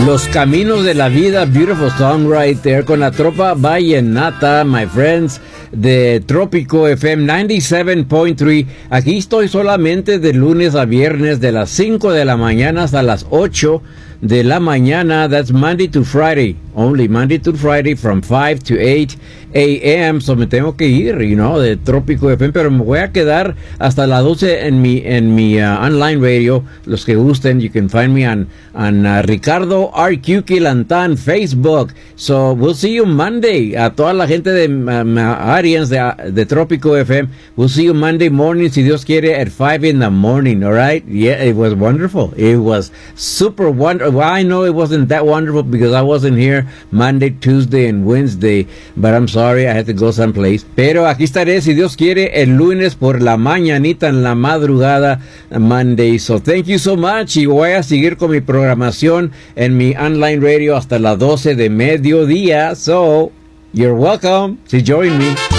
Los Caminos de la Vida, beautiful song right there, con la tropa vallenata, my friends, de Trópico FM 97.3. Aquí estoy solamente de lunes a viernes, de las 5 de la mañana hasta las 8 de la mañana. That's Monday to Friday, only Monday to Friday from 5 to 8 a.m. So me tengo que ir, de Trópico FM, pero me voy a quedar hasta las 12 en mi online radio. Los que gusten, you can find me on Ricardo RQ Quilantán Facebook. So we'll see you Monday. A toda la gente de audience de Trópico FM, we'll see you Monday morning, si Dios quiere, at 5 in the morning. All right? Yeah, it was wonderful. It was super wonderful. Well, I know it wasn't that wonderful because I wasn't here Monday, Tuesday, and Wednesday, but I'm sorry, I had to go someplace. Pero aquí estaré, si Dios quiere, el lunes por la mañanita, en la madrugada, Monday. So thank you so much, y voy a seguir con mi programación en mi online radio hasta las 12 de mediodía. So, you're welcome to join me.